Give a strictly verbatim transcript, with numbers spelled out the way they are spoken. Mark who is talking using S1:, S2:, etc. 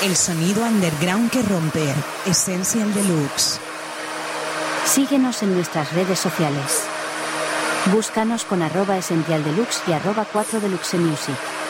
S1: El sonido underground que rompe. Essential Deluxe.
S2: Síguenos en nuestras redes sociales. Búscanos con arroba Essential Deluxe y arroba cuatro Deluxe Music.